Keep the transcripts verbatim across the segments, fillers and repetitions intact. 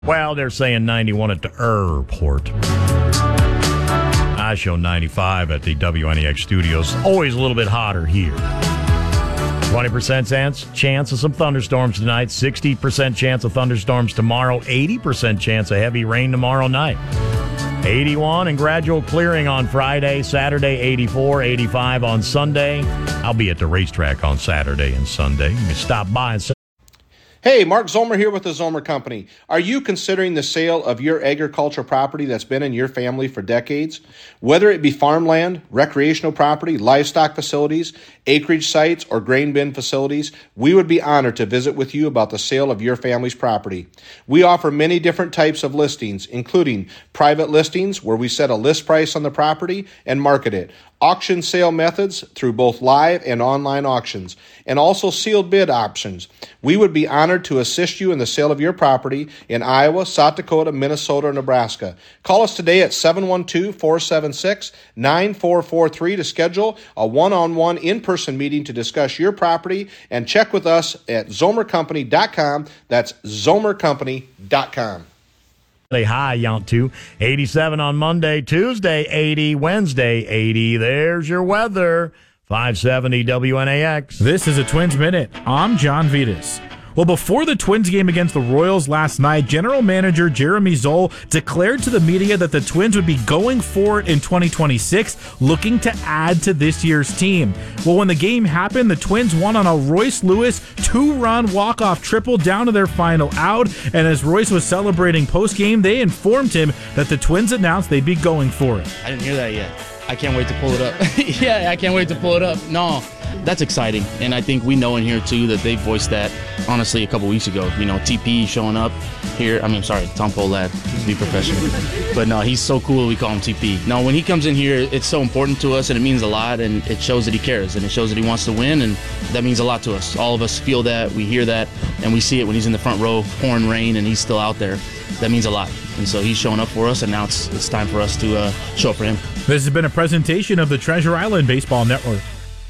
Well, they're saying ninety-one at the airport. I show ninety-five at the W N E X studios. Always a little bit hotter here. twenty percent chance, chance of some thunderstorms tonight. sixty percent chance of thunderstorms tomorrow. eighty percent chance of heavy rain tomorrow night. eighty-one and gradual clearing on Friday. Saturday, eighty-four, eighty-five on Sunday. I'll be at the racetrack on Saturday and Sunday. You can stop by and say, Hey, Mark Zomer here with the Zomer Company. Are you considering the sale of your agricultural property that's been in your family for decades? Whether it be farmland, recreational property, livestock facilities, acreage sites, or grain bin facilities, we would be honored to visit with you about the sale of your family's property. We offer many different types of listings, including private listings where we set a list price on the property and market it, auction sale methods through both live and online auctions, and also sealed bid options. We would be honored to assist you in the sale of your property in Iowa, South Dakota, Minnesota, or Nebraska. Call us today at seven one two, four seven six, nine four four three to schedule a one-on-one in-person meeting to discuss your property, and check with us at zomer company dot com. That's zomer company dot com. High, Yount two. eighty-seven on Monday, Tuesday, eighty, Wednesday, eighty. There's your weather. five seventy W N A X. This is a Twins Minute. I'm John Vitas. Well, before the Twins game against the Royals last night, General Manager Jeremy Zoll declared to the media that the Twins would be going for it in twenty twenty-six, looking to add to this year's team. Well, when the game happened, the Twins won on a Royce Lewis two-run walk-off triple down to their final out, and as Royce was celebrating post-game, they informed him that the Twins announced they'd be going for it. I didn't hear that yet. I can't wait to pull it up. yeah, I can't wait to pull it up. No, that's exciting. And I think we know in here, too, that they voiced that, honestly, a couple weeks ago. You know, T P showing up here. I mean, sorry, Tom Pohlad, to be professional. But no, he's so cool, we call him T P. No, when he comes in here, it's so important to us, and it means a lot, and it shows that he cares, and it shows that he wants to win, and that means a lot to us. All of us feel that, we hear that, and we see it when he's in the front row, pouring rain, and he's still out there. That means a lot. And so he's showing up for us, and now it's, it's time for us to uh, show up for him. This has been a presentation of the Treasure Island Baseball Network.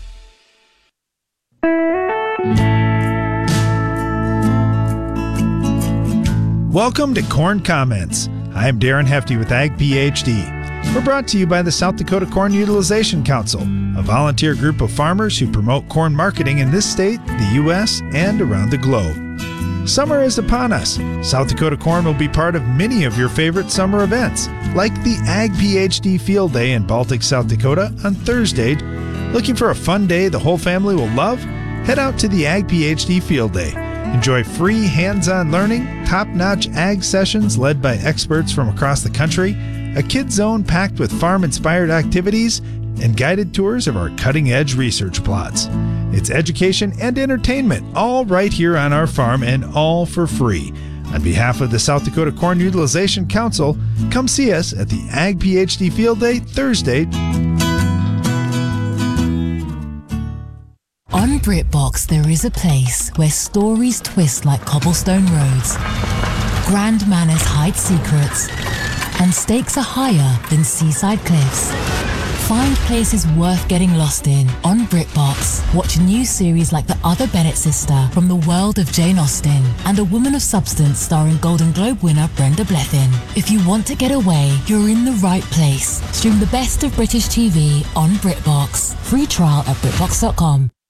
Welcome to Corn Comments. I'm Darren Hefty with Ag PhD. We're brought to you by the South Dakota Corn Utilization Council, a volunteer group of farmers who promote corn marketing in this state, the U S, and around the globe. Summer is upon us. South Dakota Corn will be part of many of your favorite summer events, like the Ag PhD Field Day in Baltic, South Dakota on Thursday. Looking for a fun day the whole family will love? Head out to the Ag PhD Field Day. Enjoy free hands-on learning, top-notch ag sessions led by experts from across the country, a kid zone packed with farm-inspired activities, and guided tours of our cutting-edge research plots. It's education and entertainment, all right here on our farm, and all for free. On behalf of the South Dakota Corn Utilization Council, come see us at the Ag PhD Field Day Thursday. On BritBox, there is a place where stories twist like cobblestone roads, grand manners hide secrets, and stakes are higher than seaside cliffs. Find places worth getting lost in on BritBox. Watch new series like The Other Bennett Sister from the world of Jane Austen and A Woman of Substance starring Golden Globe winner Brenda Blethyn. If you want to get away, you're in the right place. Stream the best of British T V on BritBox. Free trial at britbox dot com.